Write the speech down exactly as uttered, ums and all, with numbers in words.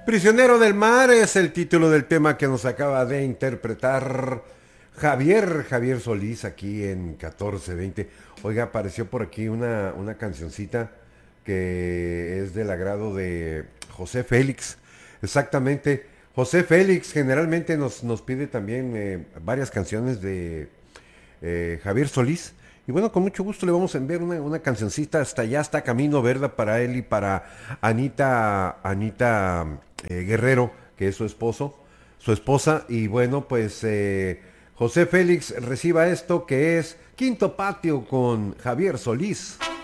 Prisionero del mar es el título del tema que nos acaba de interpretar Javier, Javier Solís aquí en catorce veinte. Oiga, apareció por aquí una, una cancioncita que es del agrado de José Félix. Exactamente. José Félix generalmente nos, nos pide también eh, varias canciones de eh, Javier Solís. Y bueno, con mucho gusto le vamos a enviar una, una cancioncita. Hasta allá está Camino Verde para él y para Anita, Anita eh, Guerrero, que es su esposo, su esposa. Y bueno, pues eh, José Félix reciba esto que es Quinto Patio con Javier Solís.